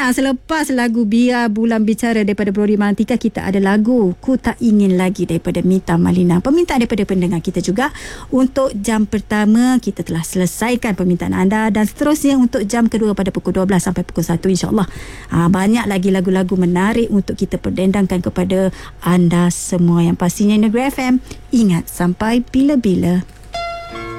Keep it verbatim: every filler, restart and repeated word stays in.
Nah, selepas lagu Biar Bulan Bicara daripada Brody Mantika, kita ada lagu Ku Tak Ingin Lagi daripada Mita Malina. Permintaan daripada pendengar kita juga. Untuk jam pertama kita telah selesaikan permintaan anda, dan seterusnya untuk jam kedua pada pukul dua belas sampai pukul satu, insyaAllah ha, banyak lagi lagu-lagu menarik untuk kita perdendangkan kepada anda semua. Yang pastinya Negeri F M, ingat sampai bila-bila.